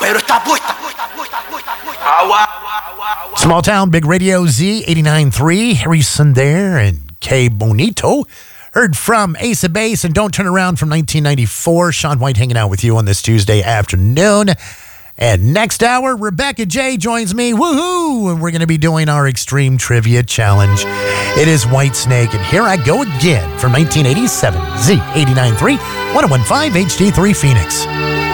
Small Town, Big Radio Z, 89.3, Harrison there, and K Bonito. Heard from Ace of Base and Don't Turn Around from 1994. Sean White hanging out with you on this Tuesday afternoon. And next hour, Rebecca J joins me. Woohoo! And we're going to be doing our Extreme Trivia Challenge. It is Whitesnake, and here I go again from 1987. Z, 89.3, 101.5 HD3 Phoenix.